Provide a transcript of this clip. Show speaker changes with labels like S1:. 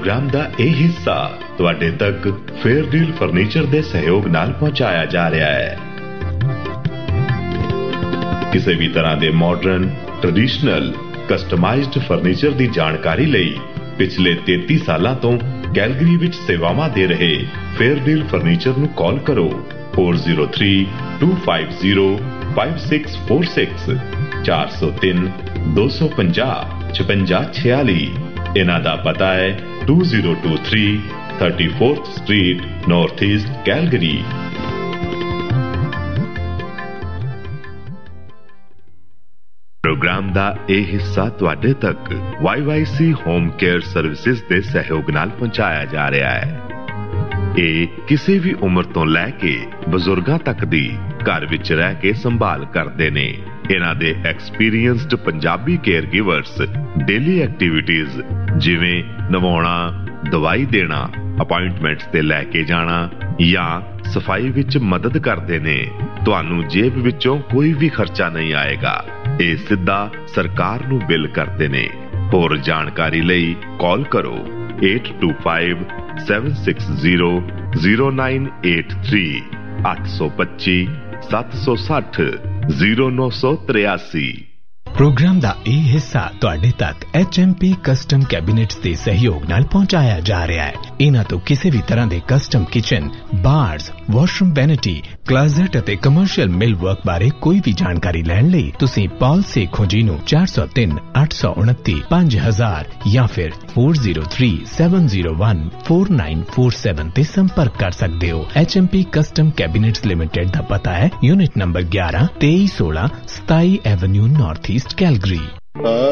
S1: Programme दा यह हिस्सा तुहाडे तक फेयर डील फर्नीचर दे सहयोग नाल पहुंचाया जा रहा है। किसी भी तरह के मॉडर्न, ट्रेडिशनल, कस्टमाइज्ड फर्नीचर की जानकारी लई पिछले 33 सालों तो कैलगरी विच सेवावां दे रहे फेयर डील फर्नीचर नूं कॉल करो 4032505646 403 250 5646। इन्हां दा पता है 2023 34th street north east Calgary. Programme दा यह हिस्सा तुहाडे तक YYC होम केयर सर्विसेज दे सहयोग नाल पहुंचाया जा रहा है। ये किसी भी उम्र तो लैके बजुर्गां तक दी घर विच रह के संभाल करते ने। इन्हां दे experienced Punjabi care givers daily activities जिवें नवाउणा, दवाई देना, अपॉइंटमेंट्स ते लैके जाना या सफाई विच मदद करते ने। तुहानू जेब विचों कोई भी खर्चा नहीं आएगा। ये सिद्धा सरकार नू बिल करते ने। होर जानकारी लई कॉल करो 8257600983 825 760 0983।
S2: प्रोग्राम दा ਇਹ ਹਿੱਸਾ ਤੁਹਾਡੇ ਤੱਕ HMP ਕਸਟਮ ਕੈਬਨਿਟਸ ਦੇ ਸਹਿਯੋਗ ਨਾਲ ਪਹੁੰਚਾਇਆ ਜਾ ਰਿਹਾ ਹੈ। ਇਹਨਾਂ ਤੋਂ ਕਿਸੇ ਵੀ ਤਰ੍ਹਾਂ ਦੇ ਕਸਟਮ ਕਿਚਨ, ਬਾਰਸ, ਵਾਸ਼ਰੂਮ ਵੈਨਿਟੀ, ਕਲੋਜ਼ਟ ਅਤੇ ਕਮਰਸ਼ੀਅਲ ਮਿਲ ਵਰਕ ਬਾਰੇ ਕੋਈ ਵੀ ਜਾਣਕਾਰੀ ਲੈਣ ਲਈ ਤੁਸੀਂ ਪਾਲ ਸੇਖੋਂ ਜੀ ਨੂੰ 403 829 5000 ਜਾਂ ਫਿਰ 403701 4947 ਤੇ ਸੰਪਰਕ ਕਰ ਸਕਦੇ ਹੋ। HMP ਕਸਟਮ ਕੈਬਨਿਟਸ ਲਿਮਟਿਡ ਦਾ ਪਤਾ ਹੈ unit number 11 2316 27 avenue north East Calgary.